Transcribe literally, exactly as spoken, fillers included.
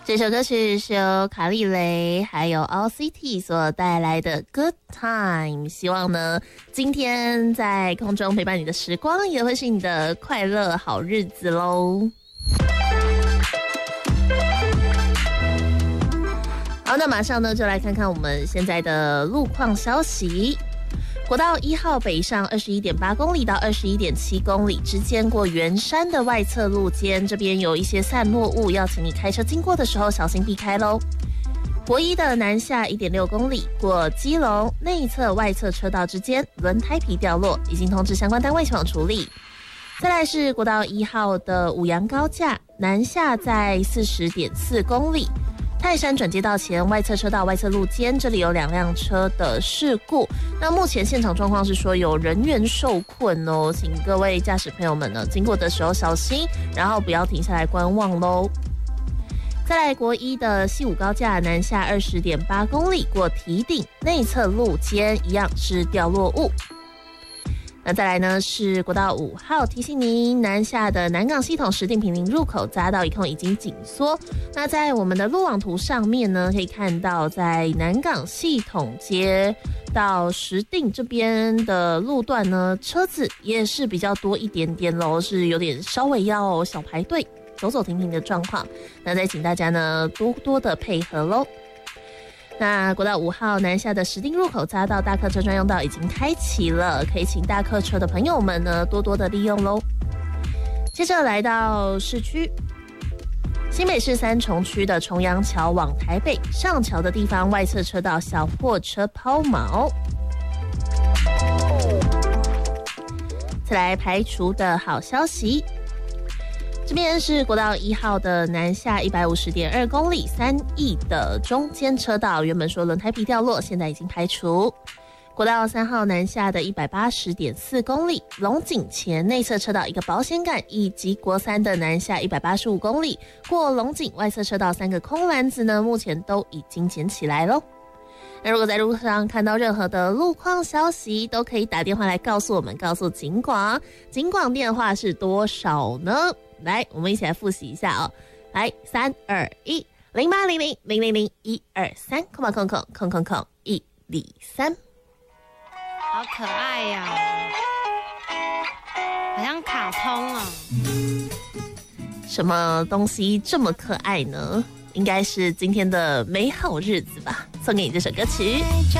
这首歌曲是由卡莉蕾还有 All City 所带来的 Good Time， 希望呢今天在空中陪伴你的时光也会是你的快乐好日子咯。好，那马上呢就来看看我们现在的路况消息。国道一号北上二十一点八公里到二十一点七公里之间，过圆山的外侧路肩，这边有一些散落物，要请你开车经过的时候小心避开咯。国一的南下一点六公里，过基隆内侧外侧车道之间，轮胎皮掉落，已经通知相关单位前往处理。再来是国道一号的五杨高架南下在四十点四公里。泰山转接道前外侧车道外侧路肩，这里有两辆车的事故。那目前现场状况是说有人员受困哦，请各位驾驶朋友们呢经过的时候小心，然后不要停下来观望喽。再来国一的西武高架南下二十点八公里，过堤顶内侧路肩一样是掉落物。那再来呢是国道五号，提醒您南下的南港系统石碇坪林入口匝道一控已经紧缩。那在我们的路网图上面呢，可以看到在南港系统街到石碇这边的路段呢，车子也是比较多一点点咯，是有点稍微要小排队走走停停的状况。那再请大家呢多多的配合咯。那国道五号南下的石碇入口匝道大客车专用道已经开启了，可以请大客车的朋友们呢多多的利用咯。接着来到市区，新北市三重区的重阳桥往台北上桥的地方，外侧车道小货车抛锚。再来排除的好消息，这边是国道一号的南下一百五十点二公里三义的中间车道，原本说轮胎皮掉落，现在已经排除。国道三号南下的一百八十点四公里，龙井前内侧车道一个保险杆，以及国三的南下一百八十五公里，过龙井外侧车道三个空篮子呢，目前都已经捡起来咯。那如果在路上看到任何的路况消息，都可以打电话来告诉我们，告诉警广，警广电话是多少呢？来，我们一起来复习一下哦。来，三二一，零八零零零零零一二三，空吧空空空空空一里三， 好可爱呀、啊，好像卡通啊。 什么东西这么可爱呢？应该是今天的美好日子吧，送给你这首歌曲。